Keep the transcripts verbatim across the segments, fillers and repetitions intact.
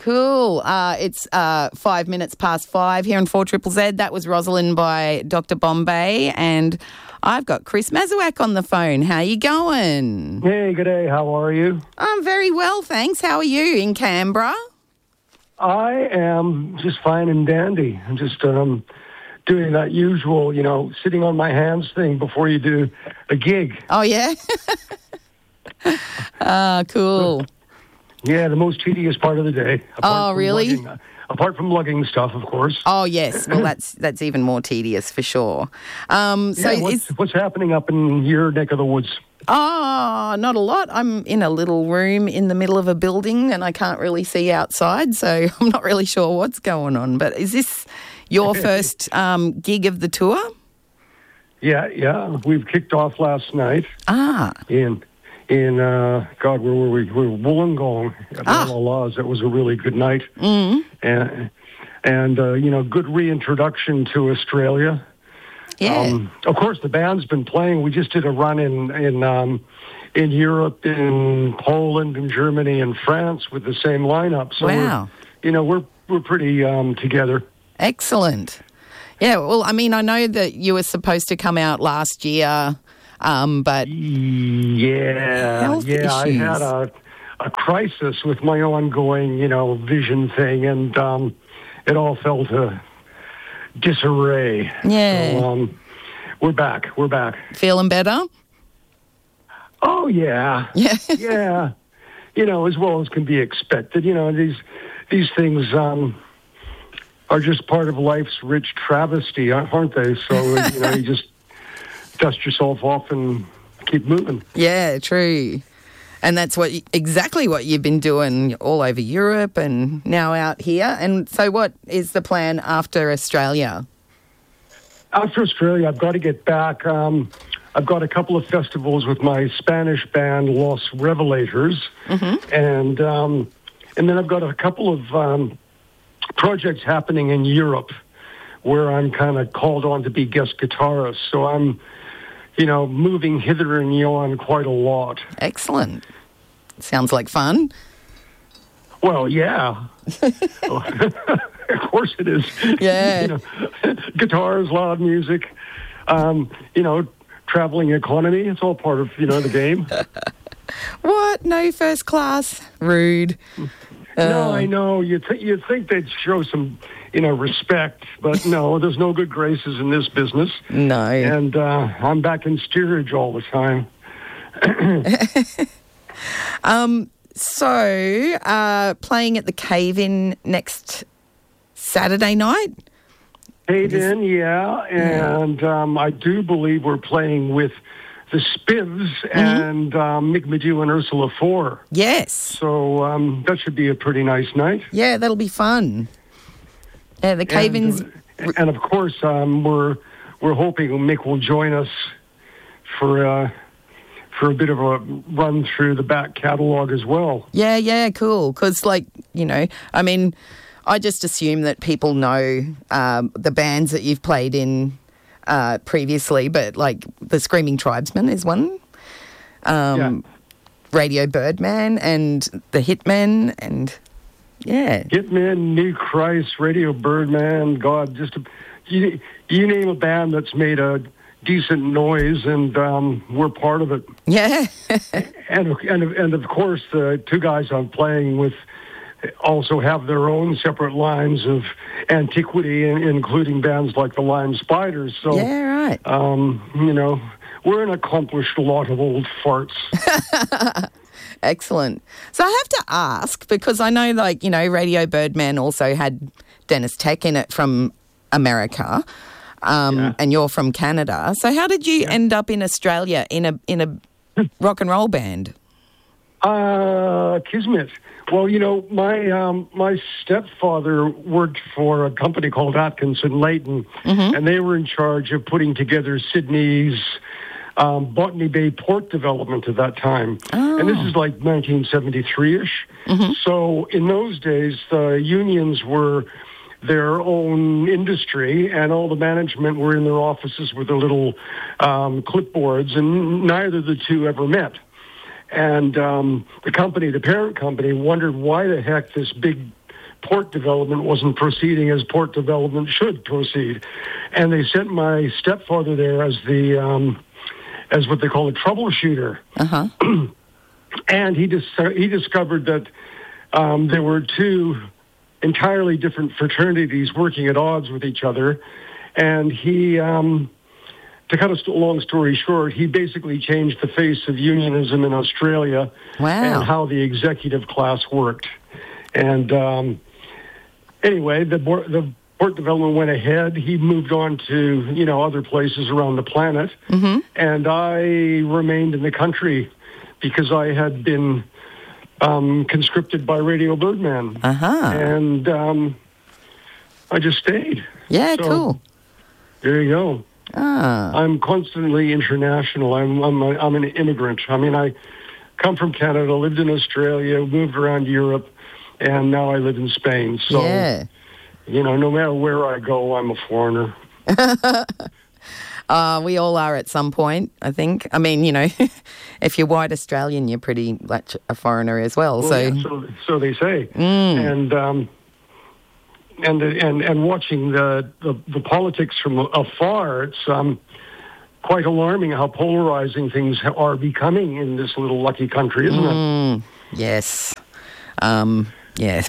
Cool. Uh, it's uh, five minutes past five here on four Triple Z. That was Rosalind by Doctor Bombay, and I've got Chris Mazurek on the phone. How you going? Hey, good day. How are you? I'm very well, thanks. How are you in Canberra? I am just fine and dandy. I'm just um, doing that usual, you know, sitting on my hands thing before you do a gig. Oh, yeah? Ah, cool. Yeah, the most tedious part of the day. Oh, really? Lugging, uh, apart from lugging stuff, of course. Oh, yes. Well, that's that's even more tedious for sure. Um, so yeah, what's, is, what's happening up in your neck of the woods? Oh, not a lot. I'm in a little room in the middle of a building and I can't really see outside, so I'm not really sure what's going on. But is this your first um, gig of the tour? Yeah, yeah. We've kicked off last night. Ah. In... In, uh, God, where were we? We were Wollongong at Ah. Laws. That was a really good night. Mm-hmm. And, and uh, you know, good reintroduction to Australia. Yeah. Um, of course, the band's been playing. We just did a run in, in, um, in Europe, in Poland, in Germany, and France with the same lineup. So, wow. we're, you know, we're, we're pretty um, together. Excellent. Yeah, well, I mean, I know that you were supposed to come out last year, Um, but yeah, health yeah, I issues. had a a crisis with my ongoing, you know, vision thing, and um, it all fell to disarray. Yeah. So, um, we're back. We're back. Feeling better? Oh yeah, Yeah. yeah. You know, as well as can be expected. You know, these these things um, are just part of life's rich travesty, aren't they? So you know, you just dust yourself off and keep moving. Yeah, true. And that's what exactly what you've been doing all over Europe and now out here. And so what is the plan after Australia? After Australia, I've got to get back. Um, I've got a couple of festivals with my Spanish band, Los Revelators. Mm-hmm. And, um, and then I've got a couple of um, projects happening in Europe where I'm kind of called on to be guest guitarist. So I'm, you know, moving hither and yon quite a lot. Excellent. Sounds like fun. Well, yeah. Of course it is. Yeah. You know, guitars, loud music, um, you know, traveling economy. It's all part of, you know, the game. What? No first class? Rude. No, Uh, I know. You th- you think they'd show some, you know, respect, but no, there's no good graces in this business. No. And uh, I'm back in steerage all the time. um. So, uh, playing at the Cave-In next Saturday night? Paid in, yeah. And um, I do believe we're playing with the Spivs mm-hmm. and um, Mick Madu and Ursula Four. Yes. So um, that should be a pretty nice night. Yeah, that'll be fun. Yeah, the Cave-In's... And, and of course, um, we're we're hoping Mick will join us for uh, for a bit of a run through the back catalogue as well. Yeah, yeah, cool. Because, like, you know, I mean, I just assume that people know um, the bands that you've played in uh, previously, but, like, the Screaming Tribesmen is one. Um, yeah. Radio Birdman and the Hitmen and, yeah. Hitmen, New Christ, Radio Birdman, God, just... A, you, you name a band that's made a decent noise, and um, we're part of it. Yeah. and, and and of course, the two guys I'm playing with also have their own separate lines of antiquity, including bands like the Lime Spiders. So, yeah, right. Um, you know, we're an accomplished lot of old farts. Excellent. So I have to ask, because I know, like, you know, Radio Birdman also had Dennis Tech in it from America. Um, yeah. And you're from Canada. So how did you yeah. end up in Australia in a in a rock and roll band? Uh, Kismet. Well, you know, my um, my stepfather worked for a company called Atkinson Leighton, mm-hmm. and they were in charge of putting together Sydney's um, Botany Bay port development at that time. Oh. And this is like nineteen seventy-three-ish. Mm-hmm. So in those days, the unions were their own industry, and all the management were in their offices with their little um, clipboards, and neither of the two ever met. And um, the company, the parent company, wondered why the heck this big port development wasn't proceeding as port development should proceed. And they sent my stepfather there as the, um, as what they call a troubleshooter. Uh-huh. And he dis- he discovered that um, there were two entirely different fraternities working at odds with each other. And he, um, to cut a st- long story short, he basically changed the face of unionism in Australia. Wow. And how the executive class worked. And um, anyway, the, board, the port development went ahead. He moved on to, you know, other places around the planet. Mm-hmm. And I remained in the country because I had been um, conscripted by Radio Birdman. Uh-huh. And um, I just stayed. Yeah, So, cool. There you go. Ah. I'm constantly international. I'm I'm, a, I'm an immigrant. I mean, I come from Canada, lived in Australia, moved around Europe, and now I live in Spain. So, Yeah. you know, no matter where I go, I'm a foreigner. Uh, we all are at some point, I think. I mean, you know, if you're white Australian, you're pretty much a foreigner as well. Well, so, yeah, so, so they say. Mm. And um, and and and watching the, the, the politics from afar, it's um, quite alarming how polarizing things are becoming in this little lucky country, isn't mm, it? Yes. Um, yes.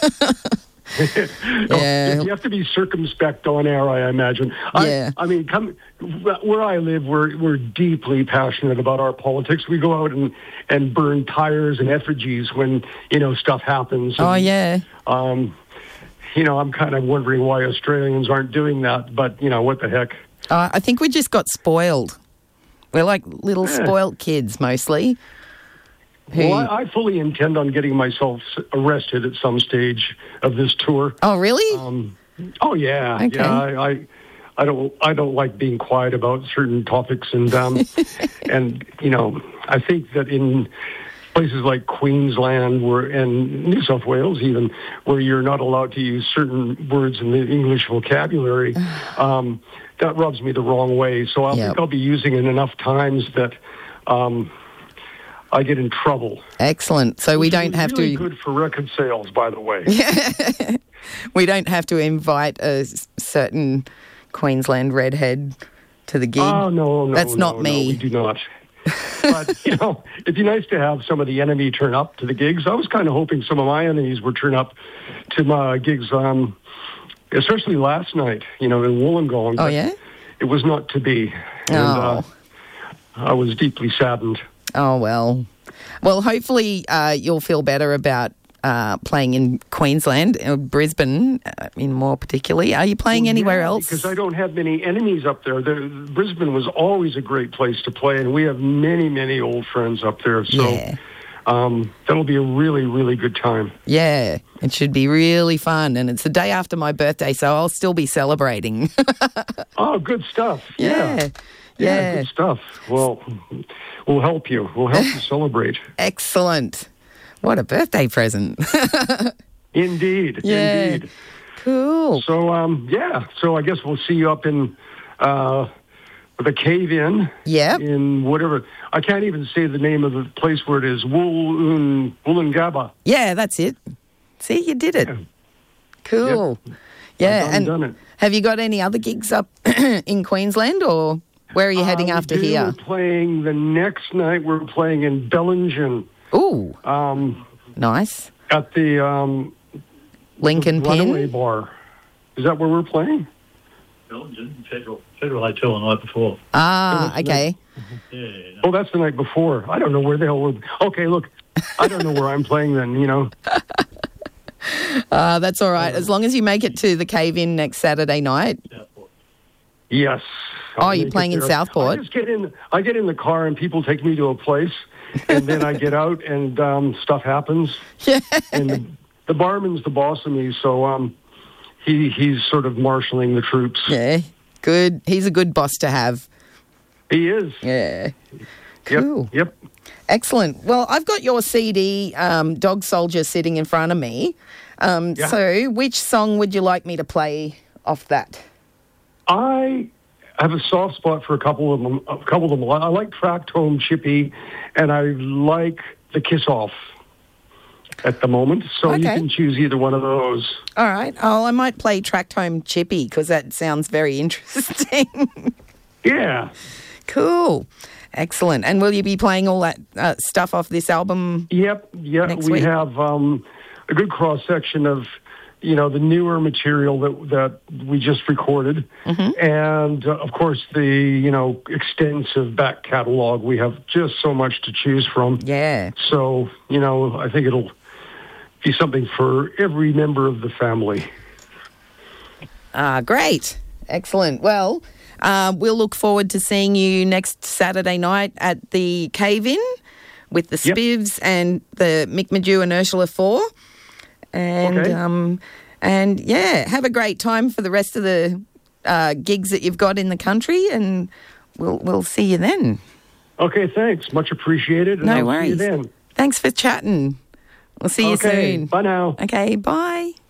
Yeah. You have to be circumspect on air, I imagine. I, Yeah. I mean, come, where I live, we're we're deeply passionate about our politics. We go out and, and burn tires and effigies when, you know, stuff happens. Oh, And, yeah. Um, you know, I'm kind of wondering why Australians aren't doing that, but, you know, what the heck. Uh, I think we just got spoiled. We're like little Yeah. spoiled kids mostly. Who... Well, I, I fully intend on getting myself arrested at some stage of this tour. Oh, really? Um, oh yeah, Okay. yeah. I, I, I don't, I don't like being quiet about certain topics, and um, and you know, I think that in places like Queensland, where and New South Wales, even where you're not allowed to use certain words in the English vocabulary, um, that rubs me the wrong way. So I Yep. think I'll be using it enough times that. Um, I get in trouble. Excellent. So we don't have really to. Good for record sales, by the way. We don't have to invite a s- certain Queensland redhead to the gig. Oh no, no, That's no, not me. No, we do not. But you know, it'd be nice to have some of the enemy turn up to the gigs. I was kind of hoping some of my enemies would turn up to my gigs, um, especially last night. You know, in Wollongong. Oh yeah. It was not to be. And, Oh. uh, I was deeply saddened. Oh, well. Well, hopefully uh, you'll feel better about uh, playing in Queensland, uh, Brisbane, uh, in more particularly. Are you playing Well, anywhere yeah, else? Because I don't have many enemies up there. The, Brisbane was always a great place to play, and we have many, many old friends up there. So Yeah. um, that'll be a really, really good time. Yeah, it should be really fun. And it's the day after my birthday, so I'll still be celebrating. Oh, good stuff. Yeah. yeah. Yeah, Yeah. good stuff. Well, we'll help you. We'll help you celebrate. Excellent. What a birthday present. Indeed. Yeah. Indeed. Cool. So, um, yeah. So I guess we'll see you up in uh, the cave-in. Yep. In whatever. I can't even say the name of the place where it is. Wool- Wollongabba. Yeah, that's it. See, you did it. Yeah. Cool. Yeah, I've done, and done it. have you got any other gigs up in Queensland, or where are you heading Uh, we after do. here? We're playing the next night. We're playing in Bellingen Ooh, um, nice. at the um, Lincoln Runaway Pin. Bar. Is that where we're playing? Belgian Federal Federal Hotel the night before. Ah, okay. Yeah, no. Oh, that's the night before. I don't know where the hell we're... Okay, look, I don't know where I'm playing then, you know. Uh, that's all right. As long as you make it to the cave-in next Saturday night. Southport. Yes. Oh, I'll you're make it playing in there. Southport? I just get in, I get in the car and people take me to a place, and then I get out and um, stuff happens. Yeah. And the, the barman's the boss of me, so um, he he's sort of marshalling the troops. Yeah. Good. He's a good boss to have. He is. Yeah. Yep, Cool. Yep. Excellent. Well, I've got your C D, um, Dog Soldier, sitting in front of me. Um, Yeah. So which song would you like me to play off that? I have a soft spot for a couple of them. A couple of them. I like Tracked Home Chippy, and I like the Kiss Off. at the moment, so you Okay. can choose either one of those. All right. Oh, I might play Tracked Home Chippy because that sounds very interesting. Yeah. Cool. Excellent. And will you be playing all that uh, stuff off this album? Yep. Yeah. Next we week? have um, a good cross section of, you know, the newer material that that we just recorded, Mm-hmm. and uh, of course the you know extensive back catalog. We have just so much to choose from. Yeah. So you know, I think it'll be something for every member of the family. Ah, great. Excellent. Well, uh, we'll look forward to seeing you next Saturday night at the Cave-In with the Yep. Spivs and the Mick Madew and Ursula Four. And, Okay. um, and yeah, have a great time for the rest of the uh, gigs that you've got in the country, and we'll we'll see you then. Okay, thanks. Much appreciated. And No I'll worries. See you then. Thanks for chatting. We'll see you Okay. soon. Bye now. Okay, bye.